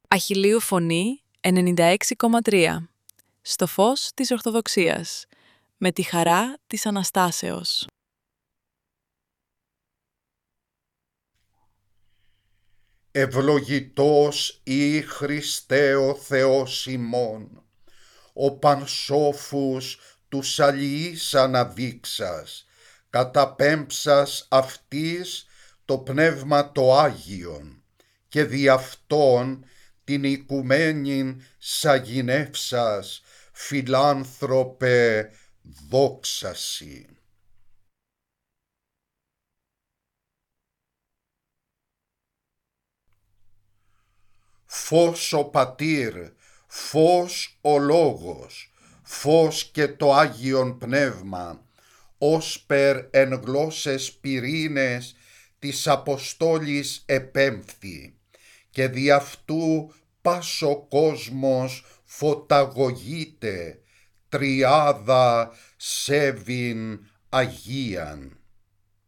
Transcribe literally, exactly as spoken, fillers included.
Αχιλλείου Φωνή ενενήντα έξι κόμμα τρία. Στο φως της Ορθοδοξίας. Με τη χαρά της Αναστάσεως. Ευλογητός ή Χριστέ ο Θεός ημών, ο πανσόφους τους αλληλείς αναδείξας, καταπέμψας αυτής το Πνεύμα το Άγιον και δι' αυτόν την οικουμένην σαγηνεύσας, φιλάνθρωπε, δόξασι. Φως ο Πατήρ, φως ο Λόγος, φως και το Άγιον Πνεύμα, όσπερ εν γλώσσες πυρήνες της Αποστόλης επέμφθη, και δι' αυτού πας ο κόσμος φωταγωγείται, τριάδα σέβην Αγίαν.